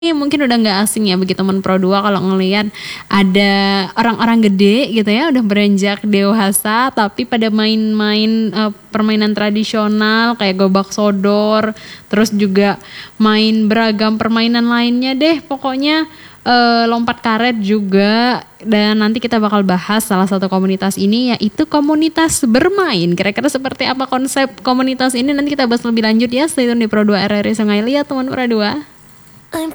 mungkin udah nggak asing ya bagi teman Pro 2 kalau ngelihat ada orang-orang gede gitu ya, udah beranjak dewasa tapi pada main-main permainan tradisional kayak gobak sodor, terus juga main beragam permainan lainnya deh pokoknya, lompat karet juga. Dan nanti kita bakal bahas salah satu komunitas ini yaitu komunitas bermain. Kira-kira seperti apa konsep komunitas ini nanti kita bahas lebih lanjut ya. Stay tune di Pro 2 RRI Sungai Liat teman Pro 2.